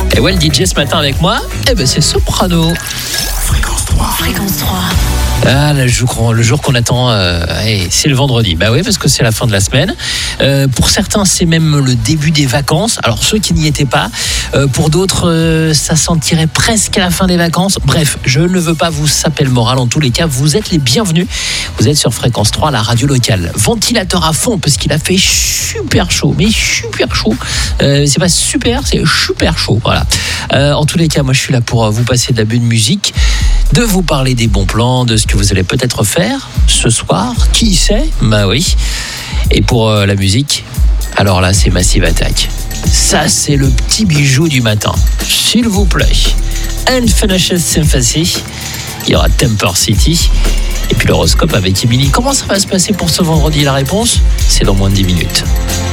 Et ouais, le DJ ce matin avec moi, c'est Soprano. Fréquence 3. Fréquence 3. Ah, le jour qu'on attend, c'est le vendredi. Bah oui, parce que c'est la fin de la semaine. Pour certains, c'est même le début des vacances. Alors ceux qui n'y étaient pas, pour d'autres, ça sentirait presque à la fin des vacances. Bref, je ne veux pas vous saper le moral. En tous les cas, vous êtes les bienvenus. Vous êtes sur Fréquence 3, la radio locale. Ventilateur à fond, parce qu'il a fait super chaud. Mais super chaud. C'est pas super, c'est super chaud. Voilà. En tous les cas, moi, je suis là pour vous passer de la bonne musique, de vous parler des bons plans, de ce que vous allez peut-être faire ce soir, qui sait. Bah oui. Et pour la musique, alors là, c'est Massive Attack. Ça, c'est le petit bijou du matin. S'il vous plaît. Unfinished Symphony. Il y aura Temper City. Et puis l'horoscope avec Emily. Comment ça va se passer pour ce vendredi? La réponse, c'est dans moins de 10 minutes.